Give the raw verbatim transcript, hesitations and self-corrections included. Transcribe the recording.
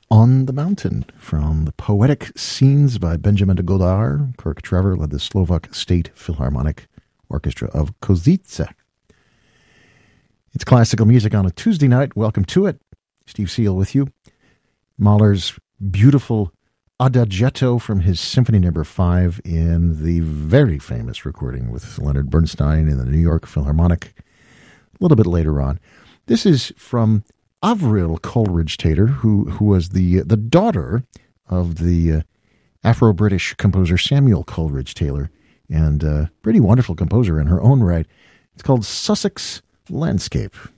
On the Mountain from the Poetic Scenes by Benjamin de Godard. Kirk Trevor led the Slovak State Philharmonic Orchestra of Kozice. It's classical music on a Tuesday night. Welcome to it. Steve Seal with you. Mahler's beautiful Adagietto from his Symphony Number five in the very famous recording with Leonard Bernstein in the New York Philharmonic a little bit later on. This is from Avril Coleridge-Taylor, who who was the the daughter of the uh, Afro-British composer Samuel Coleridge-Taylor, and a uh, pretty wonderful composer in her own right. It's called Sussex Landscape.